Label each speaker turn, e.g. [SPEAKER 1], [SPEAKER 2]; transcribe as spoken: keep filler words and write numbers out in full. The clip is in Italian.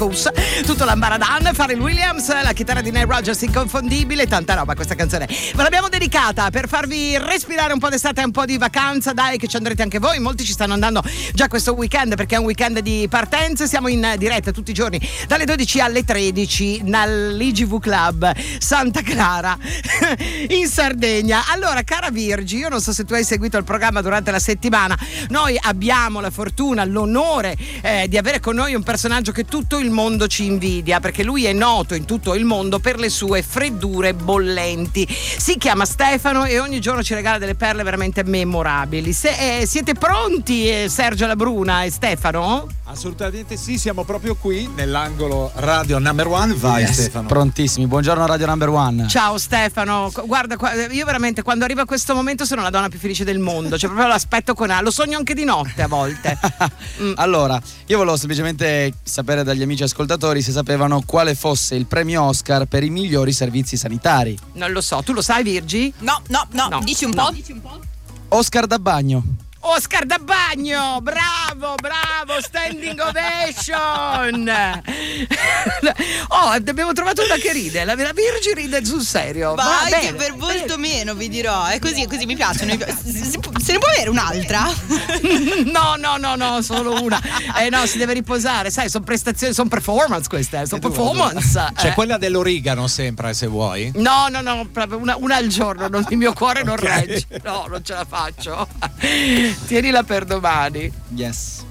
[SPEAKER 1] tutto l'ambaradan, Pharrell Williams, la chitarra di Nile Rodgers inconfondibile, tanta roba questa canzone. Ve l'abbiamo dedicata per farvi respirare un po' d'estate e un po' di vacanza, dai che ci andrete anche voi, molti ci stanno andando già questo weekend perché è un weekend di partenze, siamo in diretta tutti i giorni dalle dodici alle tredici dall'I G V Club Santa Clara in Sardegna. Allora cara Virgi, io non so se tu hai seguito il programma durante la settimana, noi abbiamo la fortuna, l'onore eh, di avere con noi un personaggio che tutto il mondo ci invidia perché lui è noto in tutto il mondo per le sue freddure bollenti. Si chiama Stefano e ogni giorno ci regala delle perle veramente memorabili. Se, eh, siete pronti eh, Sergio Labruna e Stefano?
[SPEAKER 2] Assolutamente sì, siamo proprio qui nell'angolo Radio Number One. Vai
[SPEAKER 3] yes,
[SPEAKER 2] Stefano.
[SPEAKER 3] Prontissimi, buongiorno Radio Number One.
[SPEAKER 1] Ciao Stefano, guarda io veramente quando arriva questo momento sono la donna più felice del mondo, cioè proprio l'aspetto con A, lo sogno anche di notte a volte. mm.
[SPEAKER 3] Allora, io volevo semplicemente sapere dagli amici ascoltatori se sapevano quale fosse il premio Oscar per i migliori servizi sanitari.
[SPEAKER 1] Non lo so, tu lo sai Virgi?
[SPEAKER 4] No, no, no, no. Dici un
[SPEAKER 1] no.
[SPEAKER 4] po'? Dici un po'?
[SPEAKER 3] Oscar da bagno.
[SPEAKER 1] Oscar da bagno, bravo, bravo, standing ovation. Oh, abbiamo trovato una che ride, la, la Virgi ride sul serio.
[SPEAKER 4] Vai,
[SPEAKER 1] Va
[SPEAKER 4] che
[SPEAKER 1] bene,
[SPEAKER 4] per molto
[SPEAKER 1] bene.
[SPEAKER 4] meno vi dirò, è così, è così, mi piacciono. Se, se ne può avere un'altra?
[SPEAKER 1] No, no, no, no, solo una. Eh no, si deve riposare, sai, sono prestazioni, sono performance queste, sono performance.
[SPEAKER 2] C'è
[SPEAKER 1] eh.
[SPEAKER 2] quella dell'origano sempre se vuoi.
[SPEAKER 1] No, no, no, proprio una, una al giorno, non, il mio cuore non
[SPEAKER 2] Okay.
[SPEAKER 1] regge. No, non ce la faccio. Tienila per domani.
[SPEAKER 3] Yes.